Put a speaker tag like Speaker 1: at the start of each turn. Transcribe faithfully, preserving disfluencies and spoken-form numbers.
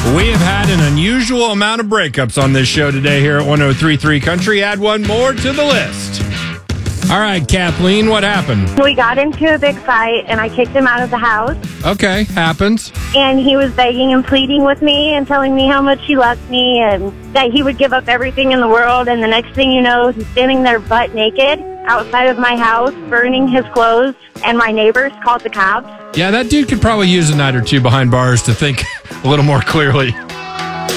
Speaker 1: We have had an unusual amount of breakups on this show today here at one oh three point three Country. Add one more to the list. All right, Kathleen, what happened?
Speaker 2: We got into a big fight, and I kicked him out of the house.
Speaker 1: Okay, happens.
Speaker 2: And he was begging and pleading with me and telling me how much he loved me and that he would give up everything in the world. And the next thing you know, he's standing there butt naked outside of my house, burning his clothes, and my neighbors called the cops.
Speaker 1: Yeah, that dude could probably use a night or two behind bars to think a little more clearly.